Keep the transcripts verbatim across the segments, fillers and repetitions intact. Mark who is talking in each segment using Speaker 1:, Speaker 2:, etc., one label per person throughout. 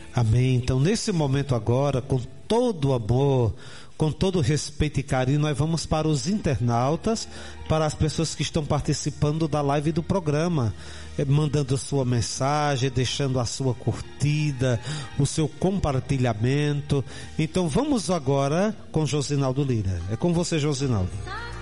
Speaker 1: Amém. Então, nesse momento agora, com todo o amor, com todo o respeito e carinho, nós vamos para os internautas, para as pessoas que estão participando da live do programa, mandando sua mensagem, deixando a sua curtida, o seu compartilhamento. Então vamos agora com Josinaldo Lira. É com você, Josinaldo.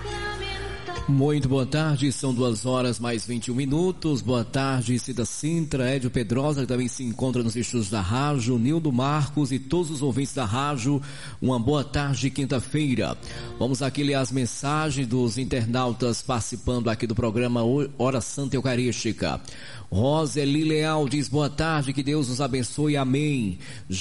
Speaker 2: Muito boa tarde, são duas horas mais vinte e um minutos. Boa tarde, Cida Sintra, Edio Pedrosa, que também se encontra nos estúdios da rádio, Nildo Marcos e todos os ouvintes da rádio. Uma boa tarde, quinta-feira. Vamos aqui ler as mensagens dos internautas participando aqui do programa Hora Santa Eucarística. Roseli Leal diz boa tarde, que Deus nos abençoe, amém.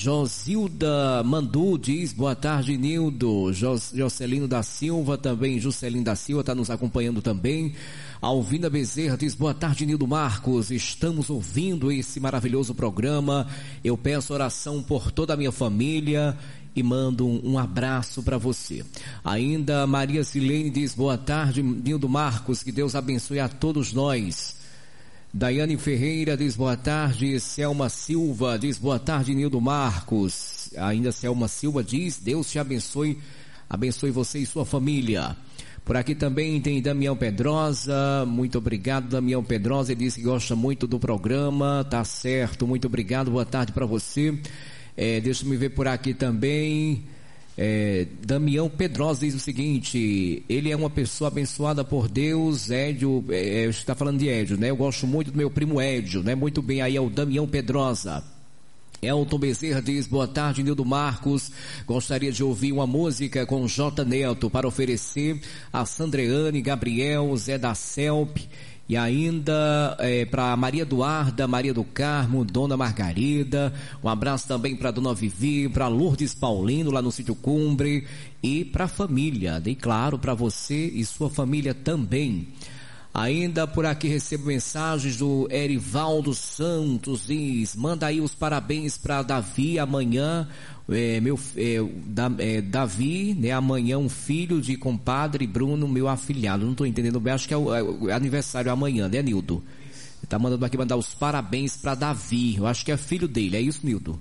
Speaker 2: Josilda Mandu diz boa tarde, Nildo. Jos, Jocelino da Silva também, Juscelino da Silva está nos acompanhando também. Alvina Bezerra diz boa tarde, Nildo Marcos, estamos ouvindo esse maravilhoso programa. Eu peço oração por toda a minha família e mando um, um abraço para você. Ainda Maria Silene diz boa tarde, Nildo Marcos, que Deus abençoe a todos nós. Daiane Ferreira diz boa tarde. Selma Silva diz boa tarde, Nildo Marcos. Ainda Selma Silva diz Deus te abençoe, abençoe você e sua família. Por aqui também tem Damião Pedrosa. Muito obrigado, Damião Pedrosa. Ele disse que gosta muito do programa. Tá certo, muito obrigado, boa tarde para você. É, deixa eu me ver por aqui também. É, Damião Pedrosa diz o seguinte: ele é uma pessoa abençoada por Deus. Édio, é, você está falando de Édio, né? Eu gosto muito do meu primo Édio, né? Muito bem, aí é o Damião Pedrosa. Elton Bezerra diz boa tarde, Nildo Marcos, gostaria de ouvir uma música com J. Neto para oferecer a Sandreane, Gabriel, Zé da Celp. E ainda é, para Maria Eduarda, Maria do Carmo, Dona Margarida. Um abraço também para Dona Vivi, para Lourdes Paulino lá no Sítio Cumbre e para a família. E claro, para você e sua família também. Ainda por aqui recebo mensagens do Erivaldo Santos, diz, manda aí os parabéns para Davi amanhã. É, meu, é, da, é, Davi, né, amanhã um filho de compadre Bruno, meu afilhado. Não estou entendendo bem, acho que é o, é o aniversário amanhã, né, Nildo? Ele está mandando aqui mandar os parabéns para Davi. Eu acho que é filho dele, é isso, Nildo?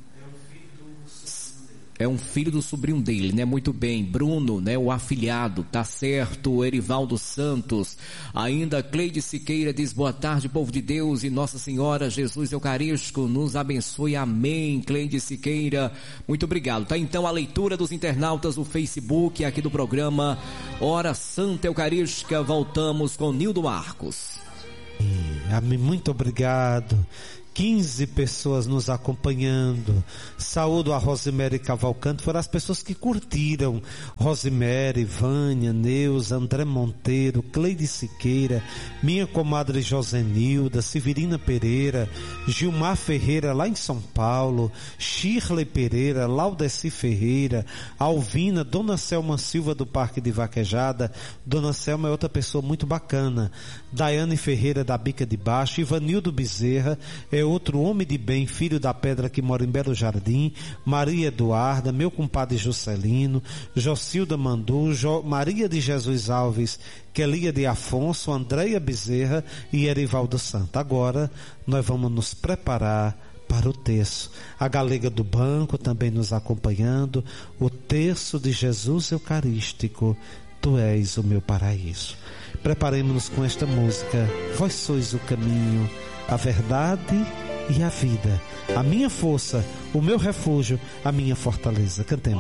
Speaker 2: É um filho do sobrinho dele, né? Muito bem. Bruno, né? O afilhado, tá certo. Erivaldo Santos. Ainda Cleide Siqueira diz boa tarde, povo de Deus e Nossa Senhora Jesus Eucarístico nos abençoe, amém. Cleide Siqueira, muito obrigado. Tá então a leitura dos internautas no Facebook aqui do programa Hora Santa Eucarística. Voltamos com Nildo Marcos.
Speaker 1: Amém, muito obrigado. quinze pessoas nos acompanhando. Saúdo a Rosemary Cavalcante, foram as pessoas que curtiram. Rosemary, Vânia, Neuza, André Monteiro, Cleide Siqueira, minha comadre Josenilda, Severina Pereira, Gilmar Ferreira lá em São Paulo, Shirley Pereira, Laudeci Ferreira, Alvina, Dona Selma Silva do Parque de Vaquejada. Dona Selma é outra pessoa muito bacana. Daiane Ferreira da Bica de Baixo, Ivanildo Bezerra é outro homem de bem, filho da pedra que mora em Belo Jardim. Maria Eduarda, meu compadre Juscelino, Jocilda Mandu, jo, Maria de Jesus Alves, Kelia de Afonso, Andréia Bezerra e Erivaldo Santo. Agora nós vamos nos preparar para o terço. A Galega do Banco também nos acompanhando. O terço de Jesus Eucarístico, Tu és o meu paraíso. Preparemos-nos com esta música. Vós sois o caminho, a verdade e a vida, a minha força, o meu refúgio, a minha fortaleza. Cantemos.